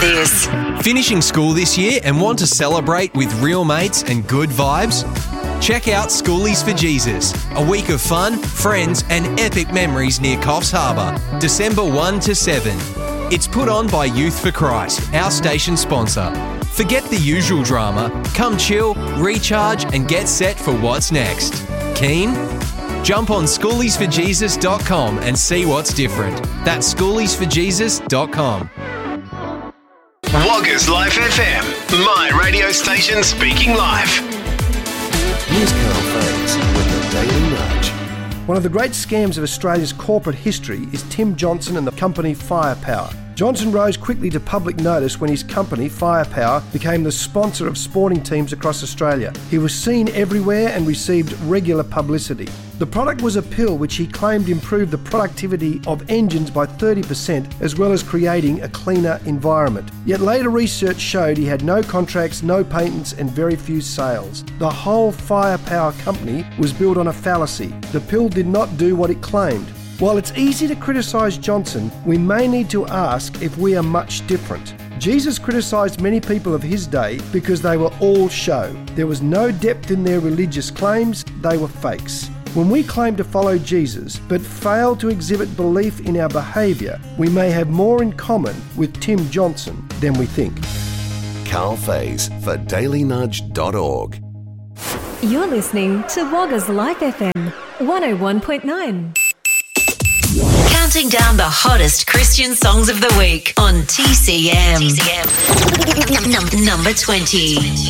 this. Finishing school this year and want to celebrate with real mates and good vibes? Check out Schoolies for Jesus, a week of fun, friends and epic memories near Coffs Harbour, December 1 to 7. It's put on by Youth for Christ, our station sponsor. Forget the usual drama, come chill, recharge and get set for what's next. Keen? Jump on schooliesforjesus.com and see what's different. That's schooliesforjesus.com. Woggers Life FM, my radio station speaking live. Here's Carl Faze with the Daily Nudge. One of the great scams of Australia's corporate history is Tim Johnson and the company Firepower. Johnson rose quickly to public notice when his company, Firepower, became the sponsor of sporting teams across Australia. He was seen everywhere and received regular publicity. The product was a pill which he claimed improved the productivity of engines by 30%, as well as creating a cleaner environment. Yet later research showed he had no contracts, no patents and very few sales. The whole Firepower company was built on a fallacy. The pill did not do what it claimed. While it's easy to criticise Johnson, we may need to ask if we are much different. Jesus criticised many people of his day because they were all show. There was no depth in their religious claims, they were fakes. When we claim to follow Jesus but fail to exhibit belief in our behaviour, we may have more in common with Tim Johnson than we think. Carl Faze for dailynudge.org. You're listening to Woggers Life FM 101.9. Counting down the hottest Christian songs of the week on TCM. Number 20.